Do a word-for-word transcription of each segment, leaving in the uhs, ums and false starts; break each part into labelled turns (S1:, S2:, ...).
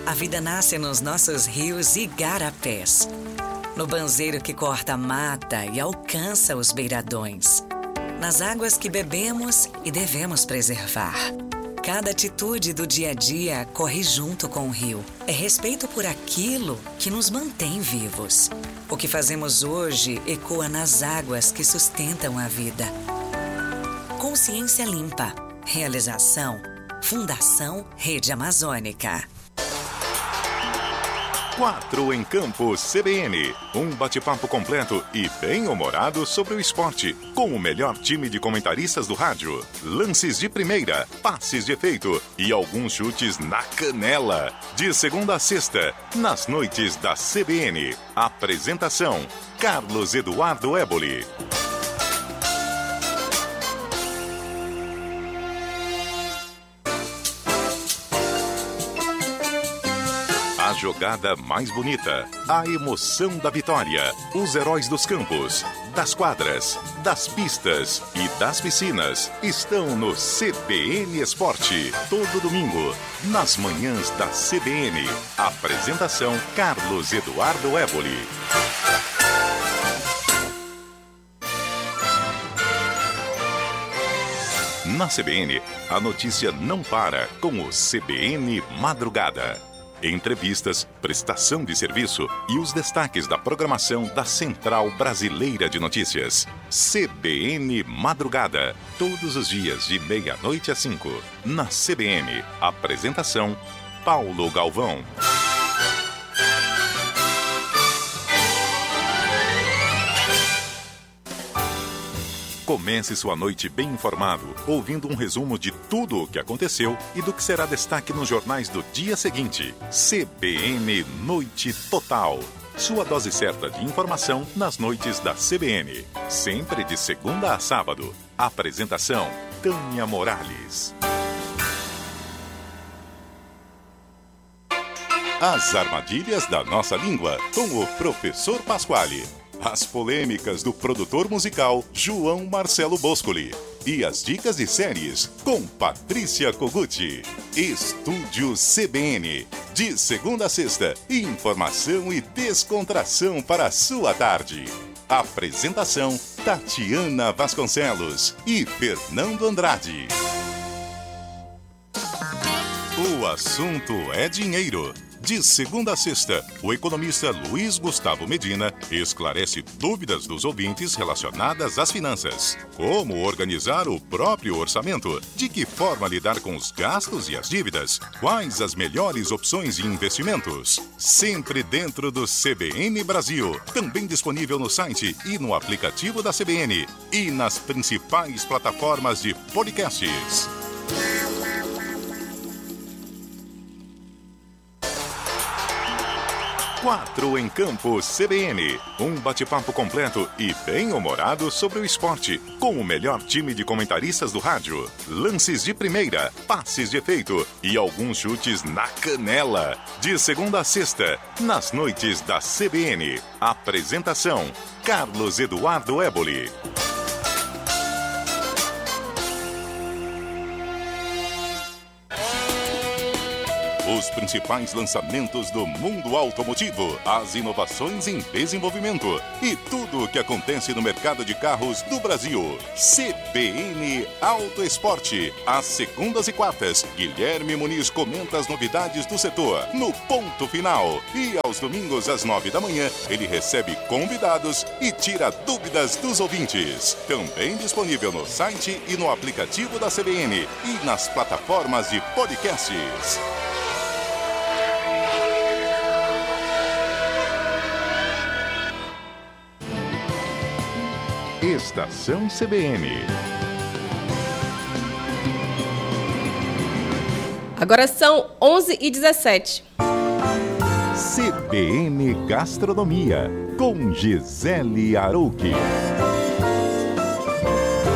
S1: A vida nasce nos nossos rios e igarapés, no banzeiro que corta a mata e alcança os beiradões, nas águas que bebemos e devemos preservar. Cada atitude do dia a dia corre junto com o rio. É respeito por aquilo que nos mantém vivos. O que fazemos hoje ecoa nas águas que sustentam a vida. Consciência Limpa. Realização: Fundação Rede Amazônica.
S2: Quatro em Campo C B N. Um bate-papo completo e bem-humorado sobre o esporte, com o melhor time de comentaristas do rádio. Lances de primeira, passes de efeito e alguns chutes na canela. De segunda a sexta, nas noites da C B N. Apresentação: Carlos Eduardo Éboli. A jogada mais bonita, a emoção da vitória, os heróis dos campos, das quadras, das pistas e das piscinas estão no C B N Esporte. Todo domingo, nas manhãs da C B N. Apresentação: Carlos Eduardo Éboli. Na C B N, a notícia não para com o C B N Madrugada. Entrevistas, prestação de serviço e os destaques da programação da Central Brasileira de Notícias. C B N Madrugada, todos os dias de meia-noite às cinco. Na C B N, apresentação: Paulo Galvão. Comece sua noite bem informado, ouvindo um resumo de tudo o que aconteceu e do que será destaque nos jornais do dia seguinte. C B N Noite Total. Sua dose certa de informação nas noites da C B N. Sempre de segunda a sábado. Apresentação: Tânia Morales. As armadilhas da nossa língua, com o professor Pasquale. As polêmicas do produtor musical João Marcelo Boscoli. E as dicas de séries com Patrícia Koguchi. Estúdio C B N. De segunda a sexta, informação e descontração para a sua tarde. Apresentação: Tatiana Vasconcelos e Fernando Andrade. O assunto é dinheiro. De segunda a sexta, o economista Luiz Gustavo Medina esclarece dúvidas dos ouvintes relacionadas às finanças. Como organizar o próprio orçamento? De que forma lidar com os gastos e as dívidas? Quais as melhores opções de investimentos? Sempre dentro do C B N Brasil. Também disponível no site e no aplicativo da C B N. E nas principais plataformas de podcasts. Quatro em Campo C B N. Um bate-papo completo e bem-humorado sobre o esporte, com o melhor time de comentaristas do rádio. Lances de primeira, passes de efeito e alguns chutes na canela. De segunda a sexta, nas noites da C B N. Apresentação: Carlos Eduardo Éboli. Os principais lançamentos do mundo automotivo, as inovações em desenvolvimento e tudo o que acontece no mercado de carros do Brasil. C B N Auto Esporte. Às segundas e quartas, Guilherme Muniz comenta as novidades do setor no Ponto Final. E aos domingos, às nove da manhã, ele recebe convidados e tira dúvidas dos ouvintes. Também disponível no site e no aplicativo da C B N e nas plataformas de podcasts. Estação C B N.
S3: Agora são onze e dezessete.
S2: C B N Gastronomia, com Gisele Arouque.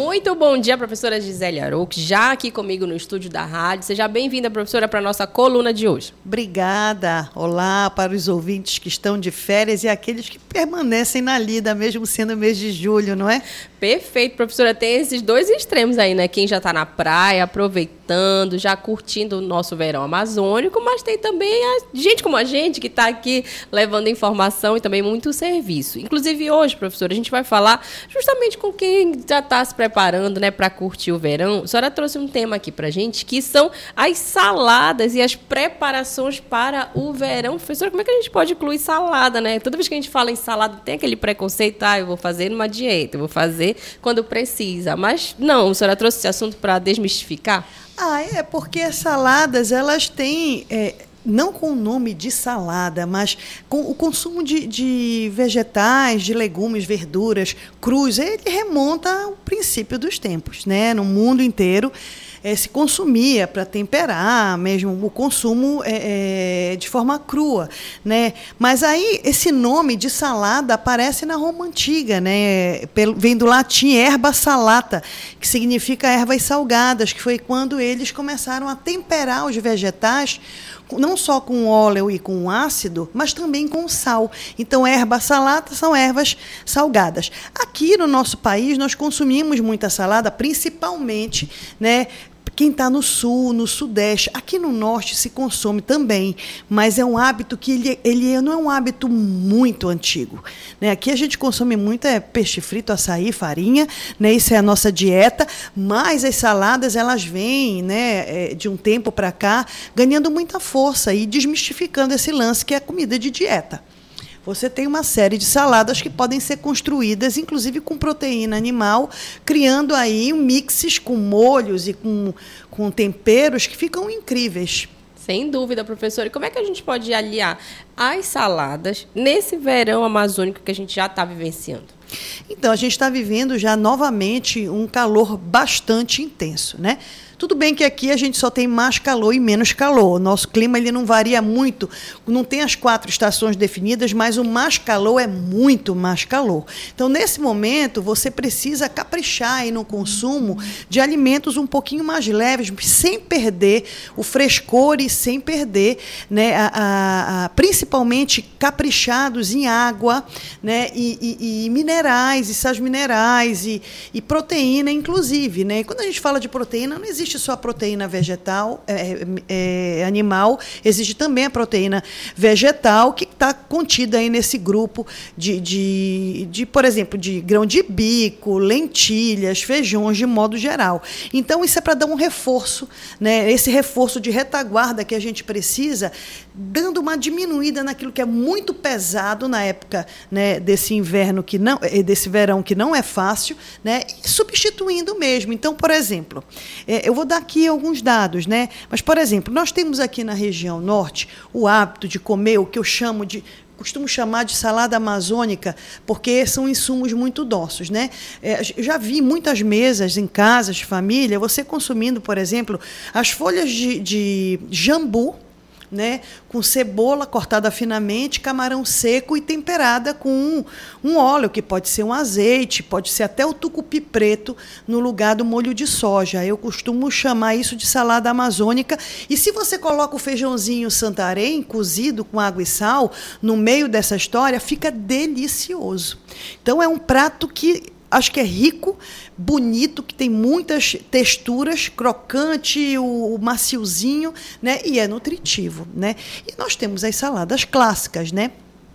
S3: Muito bom dia, professora Gisele Arouca, já aqui comigo no estúdio da rádio. Seja bem-vinda, professora, para a nossa coluna de hoje.
S4: Obrigada. Olá para os ouvintes que estão de férias e aqueles que permanecem na lida, mesmo sendo mês de julho, não é?
S3: Perfeito, professora. Tem esses dois extremos aí, né? Quem já está na praia, aproveitando, já curtindo o nosso verão amazônico, mas tem também a gente como a gente que está aqui levando informação e também muito serviço. Inclusive hoje, professora, a gente vai falar justamente com quem já está se preparando, né, para curtir o verão. A senhora trouxe um tema aqui para a gente, que são as saladas e as preparações para o verão. Professora, como é que a gente pode incluir salada, né? Toda vez que a gente fala em salada, tem aquele preconceito, ah, eu vou fazer numa dieta, eu vou fazer quando precisa. Mas não, a senhora trouxe esse assunto para desmistificar?
S4: Ah, é porque as saladas, elas têm... É... não com o nome de salada, mas com o consumo de, de vegetais, de legumes, verduras crus, ele remonta ao princípio dos tempos, né? No mundo inteiro é, se consumia para temperar, mesmo o consumo é, é, de forma crua, né? Mas aí esse nome de salada aparece na Roma Antiga, né? Pelo, vem do latim erba salata, que significa ervas salgadas, que foi quando eles começaram a temperar os vegetais não só com óleo e com ácido, mas também com sal. Então, erva salata são ervas salgadas. Aqui no nosso país, nós consumimos muita salada, principalmente, né, quem está no sul, no sudeste. Aqui no norte se consome também, mas é um hábito que ele, ele não é um hábito muito antigo, né? Aqui a gente consome muito é peixe frito, açaí, farinha, né? Isso é a nossa dieta, mas as saladas elas vêm, né, de um tempo para cá ganhando muita força e desmistificando esse lance que é a comida de dieta. Você tem uma série de saladas que podem ser construídas, inclusive com proteína animal, criando aí mixes com molhos e com, com temperos que ficam incríveis.
S3: Sem dúvida, professora. E como é que a gente pode aliar as saladas nesse verão amazônico que a gente já está vivenciando?
S4: Então, a gente está vivendo já novamente um calor bastante intenso, né? Tudo bem que aqui a gente só tem mais calor e menos calor. O nosso clima ele não varia muito, não tem as quatro estações definidas, mas o mais calor é muito mais calor. Então, nesse momento, você precisa caprichar aí no consumo de alimentos um pouquinho mais leves, sem perder o frescor e sem perder, né, a, a, a, principalmente caprichados em água, né, e, e, e minerais, e sais minerais, e, e proteína, inclusive, né? E quando a gente fala de proteína, não existe só a proteína vegetal, é, é, animal, existe também a proteína vegetal que está contida aí nesse grupo de, de, de, por exemplo, de grão de bico, lentilhas, feijões, de modo geral. Então, isso é para dar um reforço, né? Esse reforço de retaguarda que a gente precisa, dando uma diminuída naquilo que é muito pesado na época, né, desse inverno que não, desse verão que não é fácil, né, e substituindo mesmo. Então, por exemplo, é, eu vou dar aqui alguns dados, né? Mas, por exemplo, nós temos aqui na região norte o hábito de comer o que eu chamo de costumo chamar de salada amazônica, porque são insumos muito dossos, né? É, eu já vi muitas mesas em casas de família, você consumindo, por exemplo, as folhas de, de jambu, né, com cebola cortada finamente, camarão seco e temperada com um, um óleo, que pode ser um azeite, pode ser até o tucupi preto, no lugar do molho de soja. Eu costumo chamar isso de salada amazônica. E se você coloca o feijãozinho Santarém, cozido com água e sal, no meio dessa história, fica delicioso. Então, é um prato que acho que é rico, bonito, que tem muitas texturas, crocante, o, o maciozinho, né? E é nutritivo, né? E nós temos as saladas clássicas, né?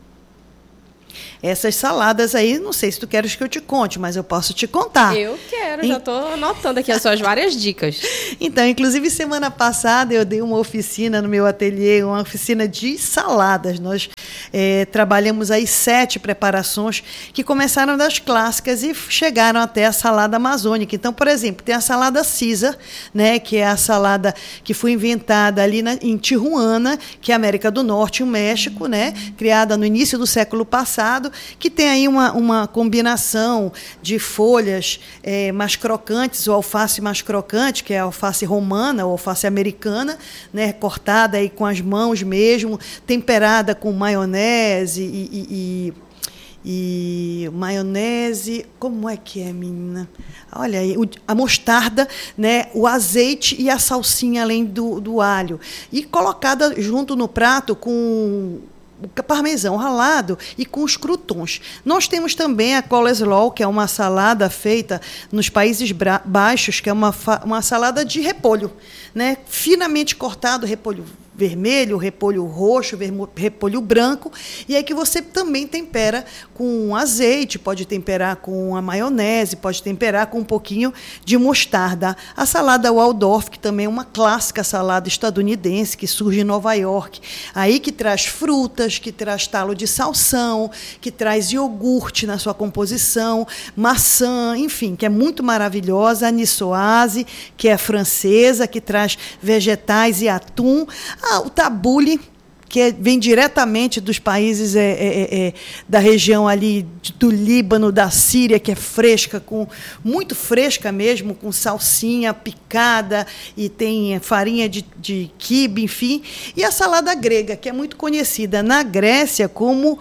S4: Essas saladas aí, não sei se tu queres que eu te conte, mas eu posso te contar.
S3: Eu quero, já estou anotando aqui as suas várias dicas.
S4: Então, inclusive, semana passada eu dei uma oficina no meu ateliê, uma oficina de saladas. Nós é, trabalhamos aí sete preparações que começaram das clássicas e chegaram até a salada amazônica. Então, por exemplo, tem a salada Caesar, né, que é a salada que foi inventada ali na, em Tijuana, que é a América do Norte, o México, né, criada no início do século passado, que tem aí uma, uma combinação de folhas é, mais crocantes, o alface mais crocante, que é a alface romana ou alface americana, né, cortada aí com as mãos mesmo, temperada com maionese e, e, e maionese, como é que é, menina? Olha aí, a mostarda, né, o azeite e a salsinha além do, do alho. E colocada junto no prato com o parmesão ralado e com os croutons. Nós temos também a coleslaw, que é uma salada feita nos Países Baixos, que é uma, uma salada de repolho, né? Finamente cortado, repolho vermelho, repolho roxo, repolho branco, e aí que você também tempera com azeite, pode temperar com a maionese, pode temperar com um pouquinho de mostarda. A salada Waldorf, que também é uma clássica salada estadunidense, que surge em Nova York, aí que traz frutas, que traz talo de salsão, que traz iogurte na sua composição, maçã, enfim, que é muito maravilhosa. A niçoise, que é francesa, que traz vegetais e atum. Ah, o tabule, que é, vem diretamente dos países é, é, é, da região ali do Líbano, da Síria, que é fresca, com, muito fresca mesmo, com salsinha picada, e tem farinha de, de quibe, enfim. E a salada grega, que é muito conhecida na Grécia como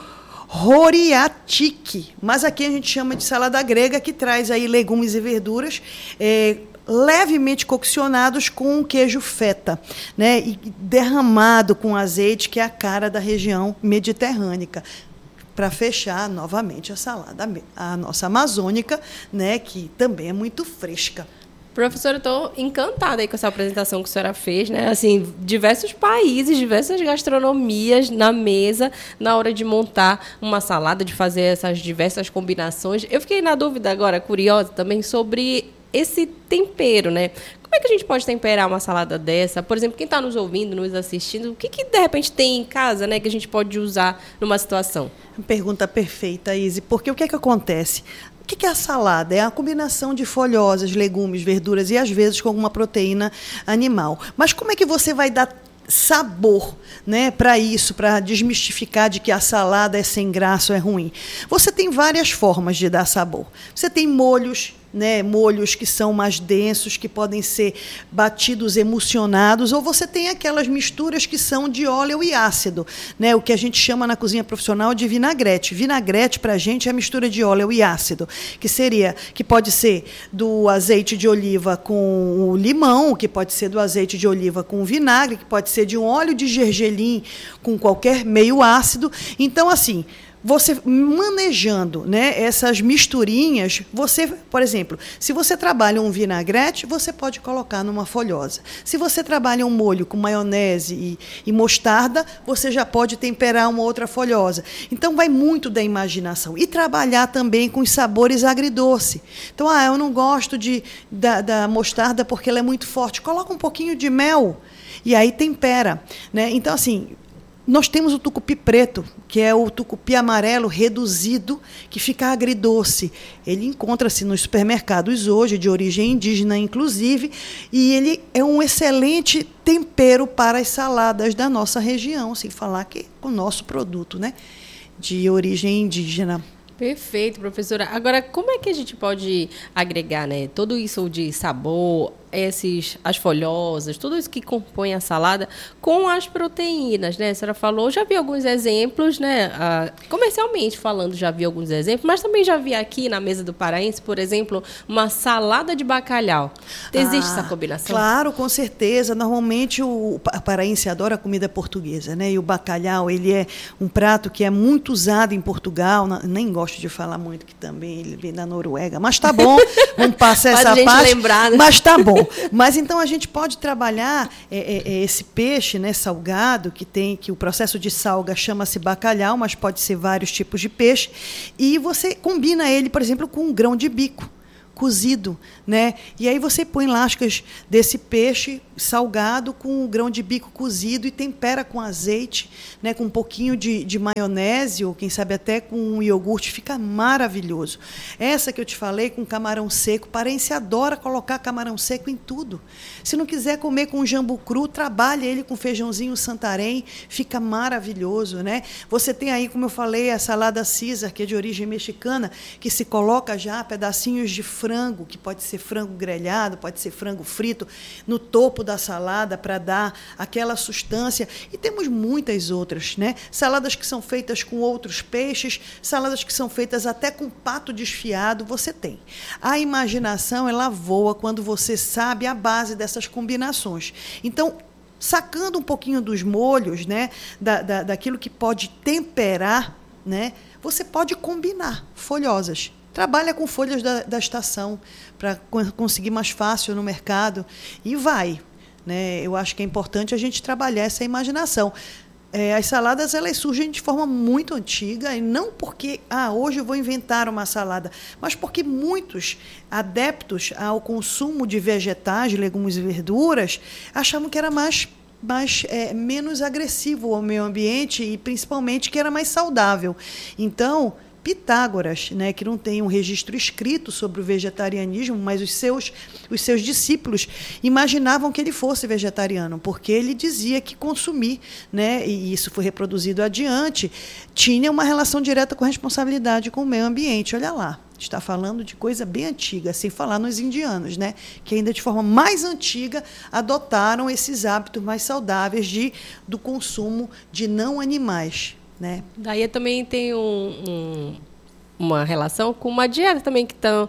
S4: horiatique, mas aqui a gente chama de salada grega, que traz aí legumes e verduras, é, levemente coccionados com queijo feta, né, e derramado com azeite, que é a cara da região mediterrânea, para fechar novamente a salada, a nossa amazônica, né, que também é muito fresca.
S3: Professora, eu estou encantada aí com essa apresentação que a senhora fez, né? Assim, diversos países, diversas gastronomias na mesa, na hora de montar uma salada, de fazer essas diversas combinações. Eu fiquei na dúvida agora, curiosa também, sobre esse tempero, né? Como é que a gente pode temperar uma salada dessa? Por exemplo, quem está nos ouvindo, nos assistindo, o que, que de repente tem em casa, né, que a gente pode usar numa situação?
S4: Pergunta perfeita, Izzy, porque o que é que acontece? O que é a salada? É a combinação de folhosas, legumes, verduras e, às vezes, com alguma proteína animal. Mas como é que você vai dar sabor, né, para isso, para desmistificar de que a salada é sem graça ou é ruim? Você tem várias formas de dar sabor. Você tem molhos, né, molhos que são mais densos, que podem ser batidos, emulsionados, ou você tem aquelas misturas que são de óleo e ácido, né, o que a gente chama na cozinha profissional de vinagrete. Vinagrete, para a gente, é a mistura de óleo e ácido, que seria, que pode ser do azeite de oliva com o limão, que pode ser do azeite de oliva com o vinagre, que pode ser de um óleo de gergelim com qualquer meio ácido. Então, assim, você manejando, né, essas misturinhas, você, por exemplo, se você trabalha um vinagrete, você pode colocar numa folhosa. Se você trabalha um molho com maionese e, e mostarda, você já pode temperar uma outra folhosa. Então, vai muito da imaginação. E trabalhar também com os sabores agridoce. Então, ah, eu não gosto de, da, da mostarda porque ela é muito forte. Coloca um pouquinho de mel e aí tempera, né? Então, assim, nós temos o tucupi preto, que é o tucupi amarelo reduzido, que fica agridoce. Ele encontra-se nos supermercados hoje, de origem indígena, inclusive, e ele é um excelente tempero para as saladas da nossa região, sem falar que é o nosso produto, né, de origem indígena.
S3: Perfeito, professora. Agora, como é que a gente pode agregar, né, todo isso de sabor, esses, as folhosas, tudo isso que compõe a salada com as proteínas, né? A senhora falou, já vi alguns exemplos, né? Ah, comercialmente falando, já vi alguns exemplos, mas também já vi aqui na mesa do paraense, por exemplo, uma salada de bacalhau. Existe ah, essa combinação?
S4: Claro, com certeza. Normalmente o paraense adora comida portuguesa, né? E o bacalhau, ele é um prato que é muito usado em Portugal, nem gosto de falar muito que também ele vem da Noruega, mas tá bom, vamos passar essa
S3: a gente
S4: parte,
S3: lembrar, né?
S4: Mas tá bom. Mas então a gente pode trabalhar é, é, esse peixe, né, salgado, que tem que o processo de salga chama-se bacalhau, mas pode ser vários tipos de peixe, e você combina ele, por exemplo, com um grão de bico cozido, né? E aí você põe lascas desse peixe salgado com o grão de bico cozido e tempera com azeite, né? Com um pouquinho de, de maionese ou quem sabe até com um iogurte, fica maravilhoso. Essa que eu te falei com camarão seco, paraense adora colocar camarão seco em tudo. Se não quiser comer com jambu cru, trabalha ele com feijãozinho Santarém, fica maravilhoso, né? Você tem aí, como eu falei, a salada César, que é de origem mexicana, que se coloca já pedacinhos de frango frango, que pode ser frango grelhado, pode ser frango frito, no topo da salada para dar aquela sustância. E temos muitas outras, né? Saladas que são feitas com outros peixes, saladas que são feitas até com pato desfiado, você tem. A imaginação, ela voa quando você sabe a base dessas combinações. Então, sacando um pouquinho dos molhos, né, da, da, daquilo que pode temperar, né, você pode combinar folhosas. Trabalha com folhas da, da estação para conseguir mais fácil no mercado e vai. Né? Eu acho que é importante a gente trabalhar essa imaginação. É, as saladas, elas surgem de forma muito antiga, e não porque ah, hoje eu vou inventar uma salada, mas porque muitos adeptos ao consumo de vegetais, legumes e verduras achavam que era mais, mais é, menos agressivo ao meio ambiente e, principalmente, que era mais saudável. Então, Pitágoras, né, que não tem um registro escrito sobre o vegetarianismo, mas os seus, os seus discípulos imaginavam que ele fosse vegetariano, porque ele dizia que consumir, né, e isso foi reproduzido adiante, tinha uma relação direta com a responsabilidade com o meio ambiente. Olha lá, está falando de coisa bem antiga, sem falar nos indianos, né, que ainda de forma mais antiga adotaram esses hábitos mais saudáveis de, do consumo de não animais. Né?
S3: Daí também tem um, um, uma relação com uma dieta também que estão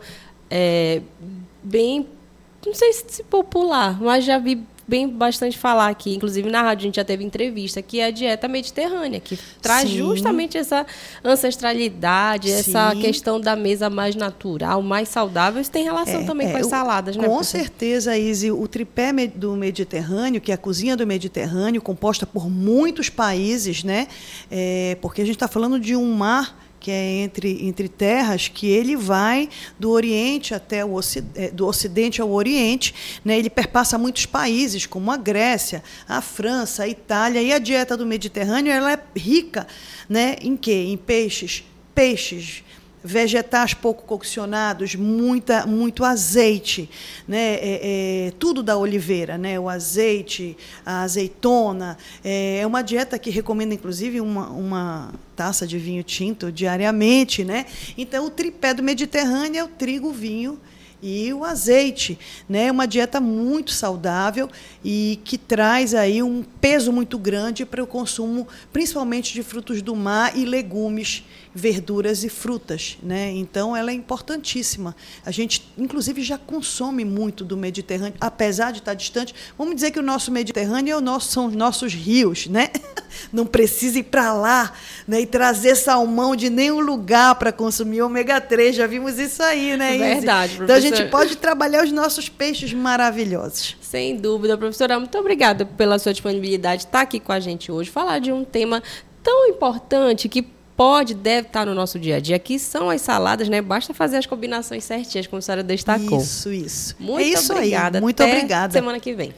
S3: é, bem, não sei se popular, mas já vi bem bastante falar aqui, inclusive na rádio a gente já teve entrevista, que é a dieta mediterrânea, que traz Sim. justamente essa ancestralidade, Sim. essa questão da mesa mais natural, mais saudável. Isso tem relação é, também é, com as saladas,
S4: com
S3: né?
S4: Com certeza, Izzy, o tripé do Mediterrâneo, que é a cozinha do Mediterrâneo, composta por muitos países, né? É, porque a gente está falando de um mar que é entre, entre terras, que ele vai do Oriente até o Ocidente, do Ocidente ao Oriente, né? Ele perpassa muitos países, como a Grécia, a França, a Itália, e a dieta do Mediterrâneo ela é rica, né? Em quê? Em peixes, peixes, vegetais pouco coccionados, muita, muito azeite, né? É, é, tudo da oliveira, né? O azeite, a azeitona. É uma dieta que recomenda, inclusive, uma, uma taça de vinho tinto diariamente, né? Então, o tripé do Mediterrâneo é o trigo, o vinho e o azeite, né? Uma dieta muito saudável e que traz aí um peso muito grande para o consumo, principalmente de frutos do mar e legumes, verduras e frutas, né? Então, ela é importantíssima. A gente, inclusive, já consome muito do Mediterrâneo, apesar de estar distante. Vamos dizer que o nosso Mediterrâneo é o nosso, são os nossos rios, né? Não precisa ir para lá, né, e trazer salmão de nenhum lugar para consumir ômega três. Já vimos isso aí, né, Izzy?
S3: Verdade, professora.
S4: Então, a gente pode trabalhar os nossos peixes maravilhosos.
S3: Sem dúvida, professora. Muito obrigada pela sua disponibilidade de estar aqui com a gente hoje, falar de um tema tão importante que pode, deve estar no nosso dia a dia, que são as saladas, né? Basta fazer as combinações certinhas, como a senhora destacou.
S4: Isso, isso.
S3: Muito
S4: é isso
S3: obrigada.
S4: Aí. Muito
S3: Até
S4: obrigada.
S3: semana que vem.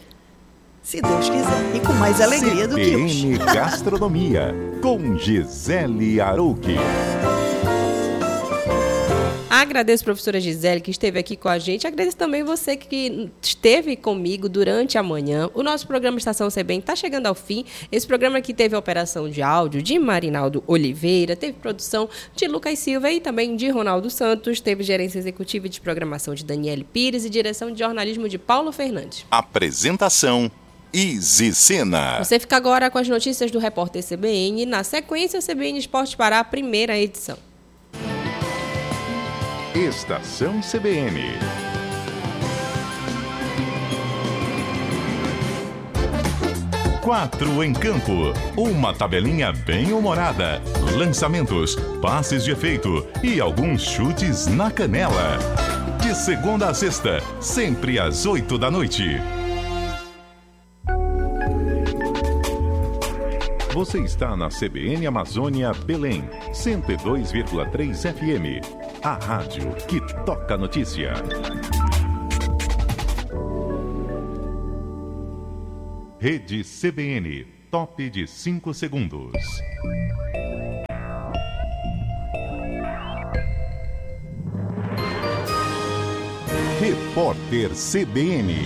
S4: Se Deus quiser. E com mais alegria do que hoje.
S2: C B N Gastronomia, com Gisele Arouque.
S3: Agradeço a professora Gisele, que esteve aqui com a gente. Agradeço também você que esteve comigo durante a manhã. O nosso programa Estação C B N está chegando ao fim. Esse programa aqui teve a operação de áudio de Marinaldo Oliveira, teve produção de Lucas Silva e também de Ronaldo Santos, teve gerência executiva de programação de Daniele Pires e direção de jornalismo de Paulo Fernandes.
S2: Apresentação Izzy Sena.
S3: Você fica agora com as notícias do repórter C B N. Na sequência, C B N Esporte Pará, a primeira edição.
S2: Estação C B N. Quatro em campo. Uma tabelinha bem humorada. Lançamentos, passes de efeito e alguns chutes na canela. De segunda a sexta, sempre às oito da noite. Você está na C B N Amazônia Belém, cento e dois vírgula três F M. A rádio que toca a notícia. Rede C B N, top de cinco segundos. Repórter C B N.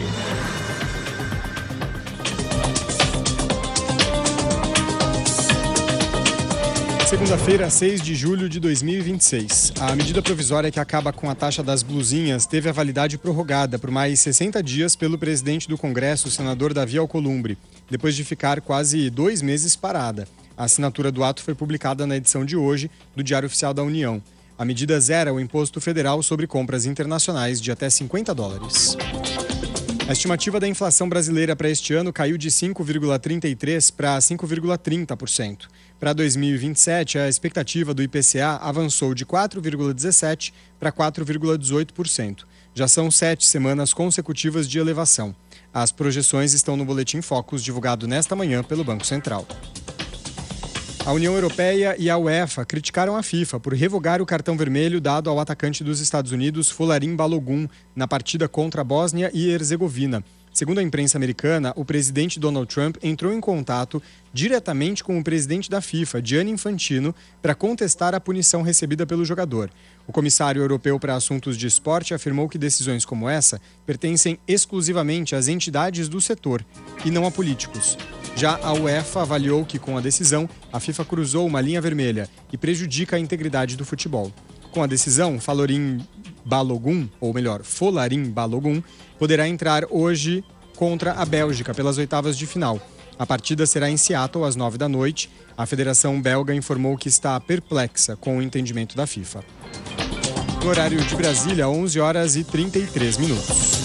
S5: Segunda-feira, seis de julho de dois mil e vinte e seis. A medida provisória que acaba com a taxa das blusinhas teve a validade prorrogada por mais sessenta dias pelo presidente do Congresso, o senador Davi Alcolumbre, depois de ficar quase dois meses parada. A assinatura do ato foi publicada na edição de hoje do Diário Oficial da União. A medida zera o imposto federal sobre compras internacionais de até cinquenta dólares. A estimativa da inflação brasileira para este ano caiu de cinco vírgula trinta e três por cento para cinco vírgula trinta por cento. Para dois mil e vinte e sete, a expectativa do I P C A avançou de quatro vírgula dezessete por cento para quatro vírgula dezoito por cento. Já são sete semanas consecutivas de elevação. As projeções estão no Boletim Focus, divulgado nesta manhã pelo Banco Central. A União Europeia e a UEFA criticaram a FIFA por revogar o cartão vermelho dado ao atacante dos Estados Unidos, Folarin Balogun, na partida contra a Bósnia e Herzegovina. Segundo a imprensa americana, o presidente Donald Trump entrou em contato diretamente com o presidente da FIFA, Gianni Infantino, para contestar a punição recebida pelo jogador. O comissário europeu para assuntos de esporte afirmou que decisões como essa pertencem exclusivamente às entidades do setor e não a políticos. Já a UEFA avaliou que, com a decisão, a FIFA cruzou uma linha vermelha e prejudica a integridade do futebol. Com a decisão, Folarin Balogun, ou melhor, Folarin Balogun, poderá entrar hoje contra a Bélgica pelas oitavas de final. A partida será em Seattle às nove da noite. A Federação Belga informou que está perplexa com o entendimento da FIFA. No horário de Brasília, onze horas e trinta e três minutos.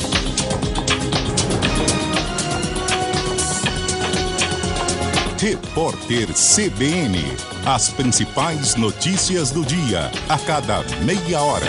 S2: Repórter C B N. As principais notícias do dia, a cada meia hora.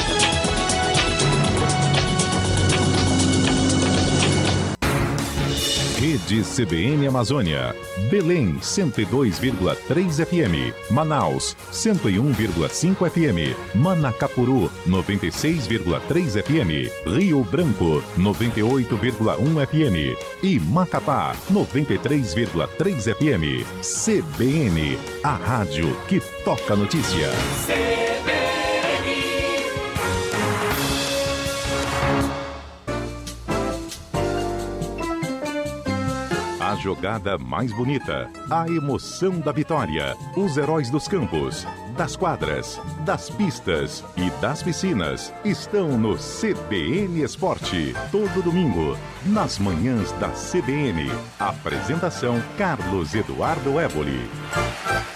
S2: Rede C B N Amazônia. Belém, cento e dois vírgula três F M. Manaus, cento e um vírgula cinco F M. Manacapuru, noventa e seis vírgula três F M. Rio Branco, noventa e oito vírgula um F M. E Macapá, noventa e três vírgula três F M. C B N, a rádio que toca notícia. A jogada mais bonita, a emoção da vitória, os heróis dos campos, das quadras, das pistas e das piscinas estão no C B N Esporte, todo domingo, nas manhãs da C B N. Apresentação Carlos Eduardo Évoli.